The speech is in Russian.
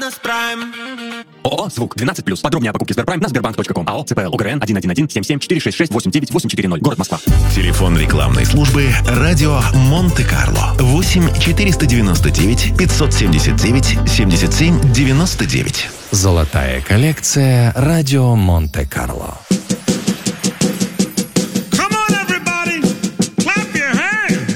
Радость Прайм. ООО «Звук» 12+. Подробнее о покупке Сберпрайм на sberbank.com. АО ЦПЛ. ОГРН 111-77-466-89840. Город Москва. Телефон рекламной службы «Радио Монте-Карло». 8-499-579-77-99. Золотая коллекция «Радио Монте-Карло».